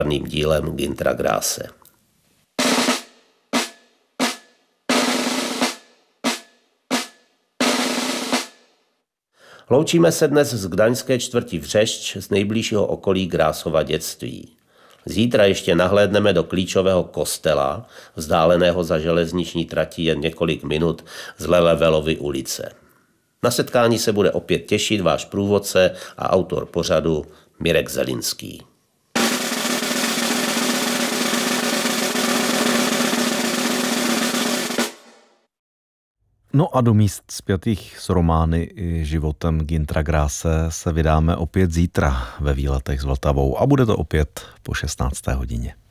dílem Günthera Grasse. Loučíme se dnes z gdaňské čtvrti Vřešť z nejbližšího okolí Grassova dětství. Zítra ještě nahlédneme do klíčového kostela, vzdáleného za železniční tratí jen několik minut z Lelevelovy ulice. Na setkání se bude opět těšit váš průvodce a autor pořadu Mirek Zelinský. No a do míst spjatých s romány i životem Günthera Grasse se vydáme opět zítra ve Výletech s Vltavou a bude to opět po 16. hodině.